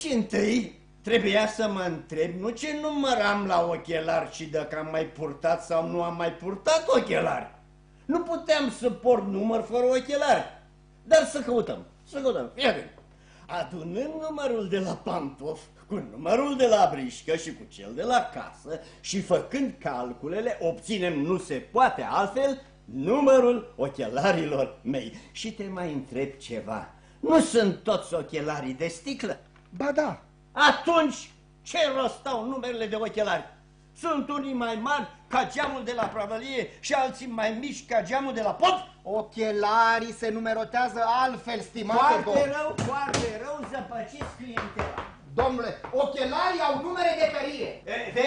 Și întâi trebuia să mă întreb nu ce număr am la ochelari și dacă am mai purtat sau nu am mai purtat ochelari. Nu puteam să port număr fără ochelari. Dar să căutăm. Iată. Adunând numărul de la pantof cu numărul de la brișcă și cu cel de la casă și făcând calculele, obținem, nu se poate altfel, numărul ochelarilor mei. Și te mai întreb ceva. Nu sunt toți ochelarii de sticlă? Ba da. Atunci ce rost au numerele de ochelari? Sunt unii mai mari ca geamul de la prăvălie și alții mai mici ca geamul de la pod? Ochelarii se numerotează altfel, stimate domn. Foarte rău, zăpăciți clientela. Domnule, ochelarii au numere de ferie.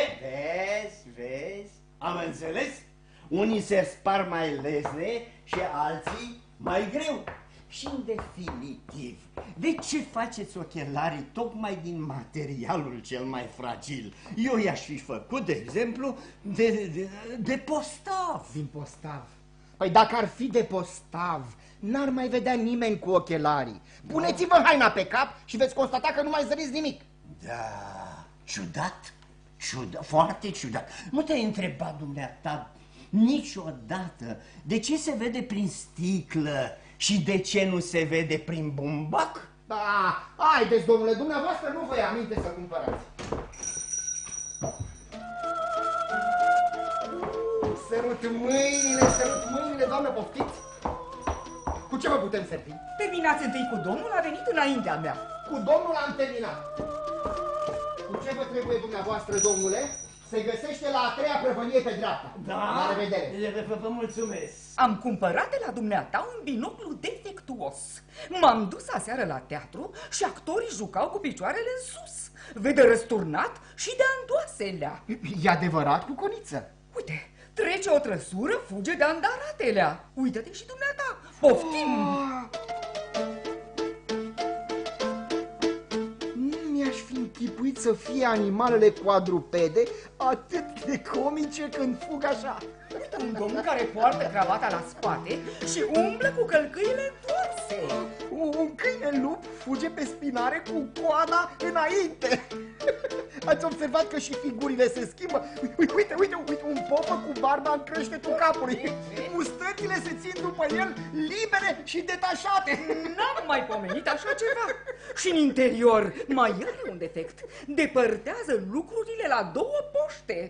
Vezi? Am înțeles? Unii se spar mai lesne și alții mai greu. Și în definitiv, de ce faceți ochelarii tocmai din materialul cel mai fragil? Eu i-aș fi făcut, de exemplu, de postav. Din postav? Păi dacă ar fi de postav, n-ar mai vedea nimeni cu ochelarii. Puneți-vă haina pe cap și veți constata că nu mai zăriți nimic. Da, ciudat, foarte ciudat. Nu te-ai întrebat, dumneata, niciodată de ce se vede prin sticlă și de ce nu se vede prin bumbac? Da, haideți, domnule, dumneavoastră nu vă ia aminte să cumpărați. Sărut mâinile, doamnă, poftiți. Cu ce vă putem servi? Terminați întâi cu domnul, a venit înaintea mea. Cu domnul am terminat. Cu ce vă trebuie dumneavoastră, domnule? Se găsește la a treia prăvălie pe dreapta. Da? La revedere. Vă mulțumesc. Am cumpărat de la dumneata un binoclu defectuos. M-am dus aseară la teatru și actorii jucau cu picioarele în sus. Vede răsturnat și de andoaselea. E adevărat, Cuconiță? Uite, trece o trăsură, fuge de andaratelea. Uită-te și dumneata. Poftim! Mi-aș fi închipuit să fie animalele quadrupede atât de comice când fug așa. Uite un domn care poartă cravata la spate și umblă cu călcâile întoarse. Un câine lup fuge pe spinare cu coada înainte. Ați observat că și figurile se schimbă? Uite, un popă cu barba în creștetul capului. Mustățile se țin după el libere și detașate. N-am mai pomenit așa ceva. Și în interior mai are un defect. Depărtează lucrurile la două poște.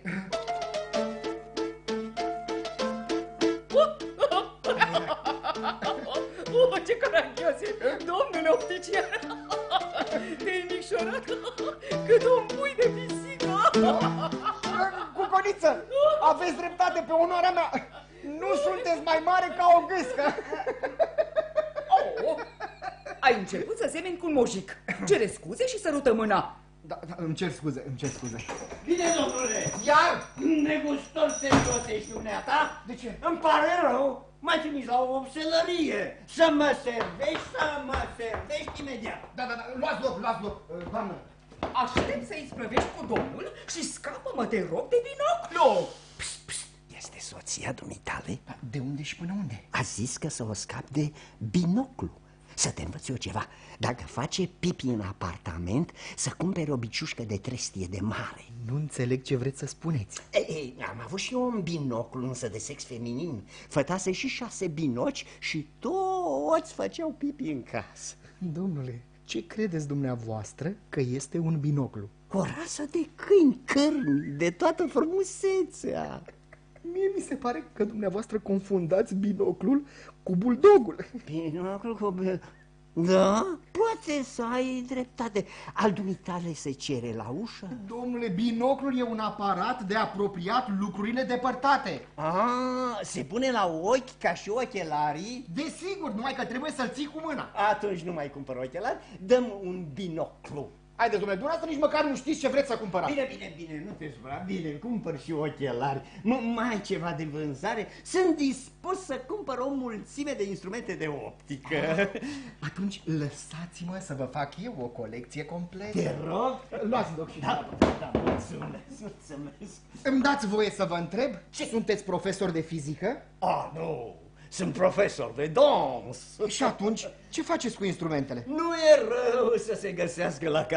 Ce caragios e, domnule optician! Te-ai micșorat cât un pui de pisică! Cuconiță, aveți dreptate pe onoarea mea! Nu sunteți mai mare ca o gâscă! Oh, ai început să semeni cu un mojic. Cere scuze și sărută mâna. Da, îmi cer scuze. Bine, domnule! Iar? Negustor serios ești dumneata? De ce? Îmi pare rău, m-ai trimis la o obselărie. Să mă servești imediat. Da, luați loc, doamnă. Aștept să-i sprăvești cu domnul și scapă-mă, te rog, de binoclu. Pst, este soția dumitale? De unde și până unde? A zis că să o scap de binoclu. Să te învăț eu ceva. Dacă face pipi în apartament, să cumpere o biciușcă de trestie de mare. Nu înțeleg ce vreți să spuneți. Am avut și eu un binoclu, însă de sex feminin. Fătase și 6 binoci și toți făceau pipi în casă. Domnule, ce credeți dumneavoastră că este un binoclu? O rasă de câini, cârni, de toată frumusețea. Mie mi se pare că dumneavoastră confundați binoclul cu buldogul. Binoclu cu... Da, poate să ai dreptate. Al dumitale se cere la ușă? Domnule, binoclul e un aparat de apropiat lucrurile depărtate. Se pune la ochi ca și ochelarii? Desigur, numai că trebuie să-l ții cu mâna. Atunci nu mai cumpăr ochelari, dăm un binoclu. Haideți, domnule, dumneavoastră nici măcar nu știți ce vreți să cumpărați. Bine, nu te supăra, bine, cumpăr și ochelari. Mai ai ceva de vânzare? Sunt dispus să cumpăr o mulțime de instrumente de optică. Atunci lăsați-mă să vă fac eu o colecție completă. Te rog. Luați loc și da, mulțumesc. Îmi dați voie să vă întreb? Ce? Sunteți profesor de fizică? Nu, sunt profesor de dans. Și atunci, ce faceți cu instrumentele? Nu e rău să se găsească la